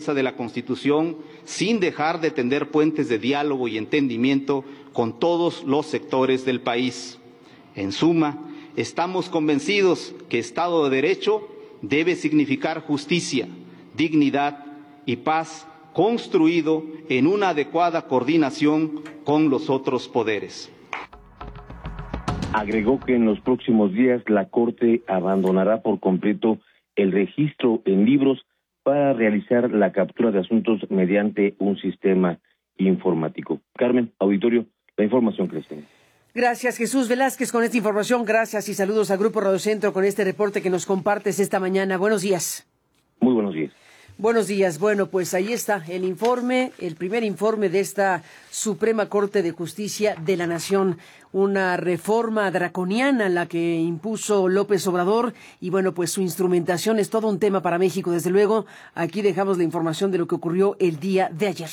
defensa de la Constitución sin dejar de tender puentes de diálogo y entendimiento con todos los sectores del país. En suma, estamos convencidos que Estado de Derecho debe significar justicia, dignidad y paz, construido en una adecuada coordinación con los otros poderes. Agregó que en los próximos días la Corte abandonará por completo el registro en libros para realizar la captura de asuntos mediante un sistema informático. Carmen, auditorio, la información que les tengo. Gracias, Jesús Velázquez, con esta información. Gracias y saludos a Grupo Radio Centro con este reporte que nos compartes esta mañana. Buenos días. Muy buenos días. Buenos días. Bueno, pues ahí está el informe, el primer informe de esta Suprema Corte de Justicia de la Nación. Una reforma draconiana la que impuso López Obrador y bueno, pues su instrumentación es todo un tema para México. Desde luego, aquí dejamos la información de lo que ocurrió el día de ayer.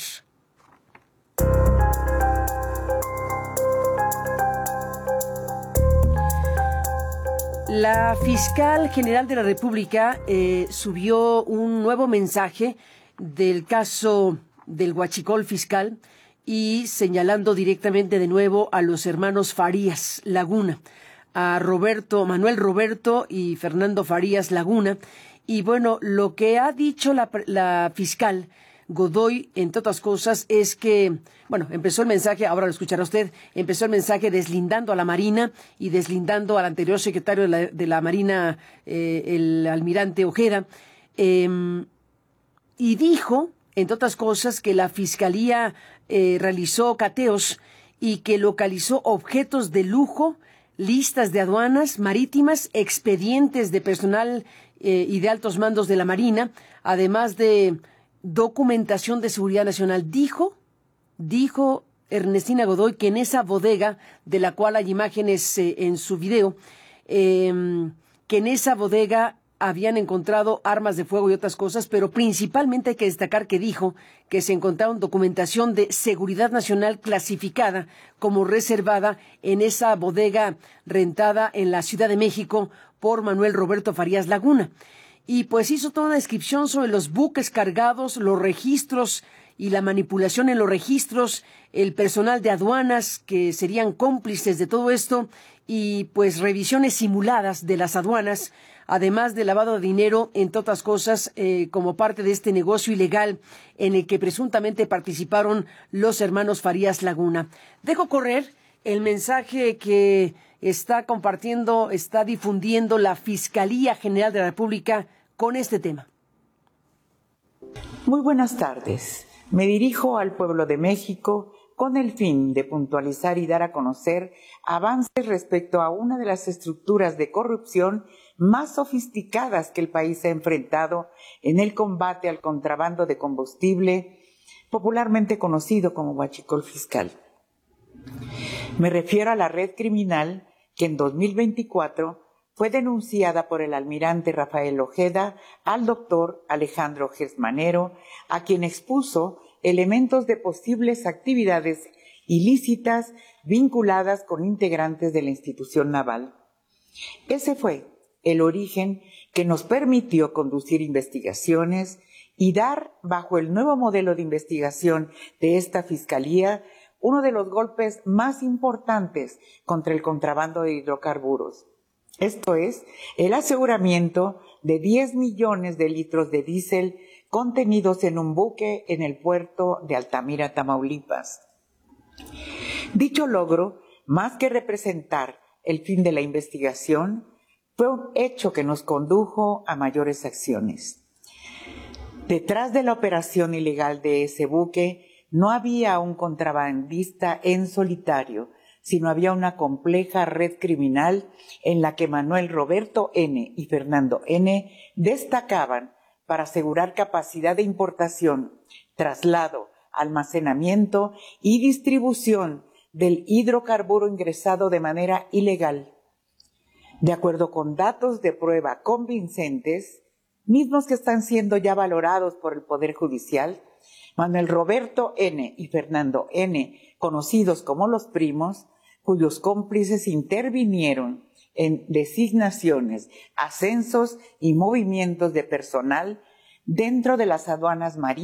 La fiscal general de la República subió un nuevo mensaje del caso del huachicol fiscal y señalando directamente de nuevo a los hermanos Farías Laguna, a Manuel Roberto y Fernando Farías Laguna. Y bueno, lo que ha dicho la fiscal Godoy, entre otras cosas, es que, bueno, empezó el mensaje, ahora lo escuchará usted, empezó el mensaje deslindando a la Marina y deslindando al anterior secretario de la Marina, el almirante Ojeda, y dijo, entre otras cosas, que la Fiscalía realizó cateos y que localizó objetos de lujo, listas de aduanas marítimas, expedientes de personal y de altos mandos de la Marina, además de documentación de seguridad nacional. Dijo Ernestina Godoy que en esa bodega, de la cual hay imágenes en su video, que en esa bodega habían encontrado armas de fuego y otras cosas, pero principalmente hay que destacar que dijo que se encontraron documentación de seguridad nacional clasificada como reservada en esa bodega rentada en la Ciudad de México por Manuel Roberto Farías Laguna. Y pues hizo toda una descripción sobre los buques cargados, los registros y la manipulación en los registros, el personal de aduanas que serían cómplices de todo esto y pues revisiones simuladas de las aduanas, además de lavado de dinero, entre otras cosas, como parte de este negocio ilegal en el que presuntamente participaron los hermanos Farías Laguna. Dejo correr el mensaje que está compartiendo, está difundiendo la Fiscalía General de la República con este tema. Muy buenas tardes. Me dirijo al pueblo de México con el fin de puntualizar y dar a conocer avances respecto a una de las estructuras de corrupción más sofisticadas que el país ha enfrentado en el combate al contrabando de combustible, popularmente conocido como huachicol fiscal. Me refiero a la red criminal que en 2024 fue denunciada por el almirante Rafael Ojeda al doctor Alejandro Gersmanero, a quien expuso elementos de posibles actividades ilícitas vinculadas con integrantes de la institución naval. Ese fue el origen que nos permitió conducir investigaciones y dar, bajo el nuevo modelo de investigación de esta Fiscalía, uno de los golpes más importantes contra el contrabando de hidrocarburos. Esto es, el aseguramiento de 10 millones de litros de diésel contenidos en un buque en el puerto de Altamira, Tamaulipas. Dicho logro, más que representar el fin de la investigación, fue un hecho que nos condujo a mayores acciones. Detrás de la operación ilegal de ese buque no había un contrabandista en solitario, sino había una compleja red criminal en la que Manuel Roberto N. y Fernando N. destacaban para asegurar capacidad de importación, traslado, almacenamiento y distribución del hidrocarburo ingresado de manera ilegal. De acuerdo con datos de prueba convincentes, mismos que están siendo ya valorados por el Poder Judicial, Manuel Roberto N. y Fernando N., conocidos como los primos, cuyos cómplices intervinieron en designaciones, ascensos y movimientos de personal dentro de las aduanas marítimas